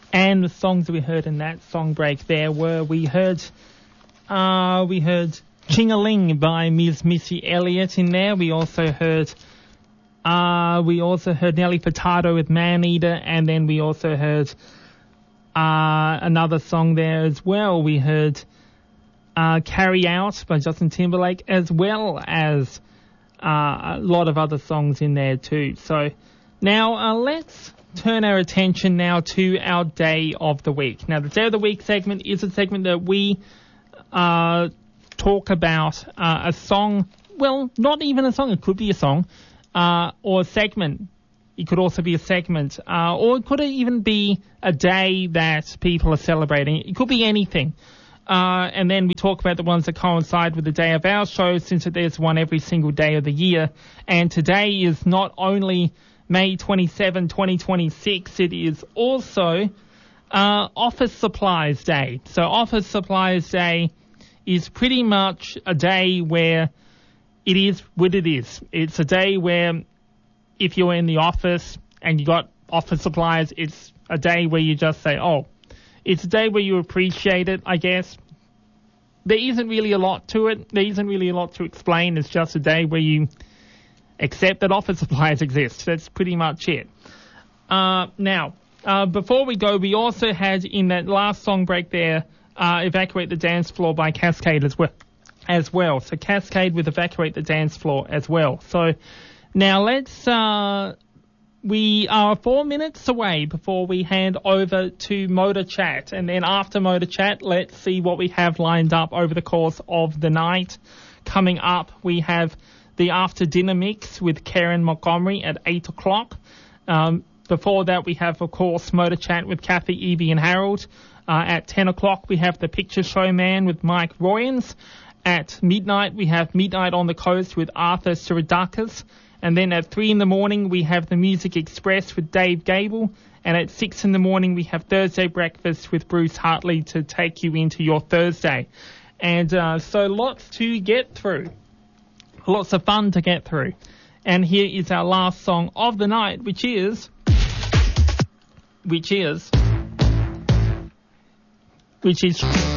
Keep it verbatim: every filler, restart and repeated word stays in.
And the songs that we heard in that song break there were, we heard, uh, we heard Ching-a-Ling by Miss Missy Elliott in there. We also heard, uh, we also heard Nelly Furtado with Man Eater, and then we also heard, uh, another song there as well. We heard, uh, Carry Out by Justin Timberlake, as well as, uh, a lot of other songs in there too. So now, uh, let's turn our attention now to our Day of the Week. Now, the Day of the Week segment is a segment that we uh, talk about uh, a song, well, not even a song, it could be a song, uh, or a segment. It could also be a segment, uh, or it could even be a day that people are celebrating. It could be anything. Uh, and then we talk about the ones that coincide with the day of our show, since there's one every single day of the year. And today is not only May twenty-seventh, twenty twenty-six, it is also uh, Office Supplies Day. So Office Supplies Day is pretty much a day where it is what it is. It's a day where if you're in the office and you got office supplies, it's a day where you just say, oh, it's a day where you appreciate it, I guess. There isn't really a lot to it. There isn't really a lot to explain. It's just a day where you accept that office supplies exist. That's pretty much it. Uh, now, uh, before we go, we also had in that last song break there, uh, Evacuate the Dance Floor by Cascade as well. As well. So Cascade with Evacuate the Dance Floor as well. So now let's, uh, we are four minutes away before we hand over to Motor Chat. And then after Motor Chat, let's see what we have lined up over the course of the night. Coming up, we have the After Dinner Mix with Karen Montgomery at eight o'clock. Um, before that, we have, of course, Motor Chat with Kathy, Evie and Harold. Uh, at ten o'clock, we have The Picture Show Man with Mike Royans. At midnight, we have Midnight on the Coast with Arthur Siridakis. And then at three in the morning, we have The Music Express with Dave Gable. And at six in the morning, we have Thursday Breakfast with Bruce Hartley to take you into your Thursday. And uh, so lots to get through. Lots of fun to get through. And here is our last song of the night, which is, which is, which is...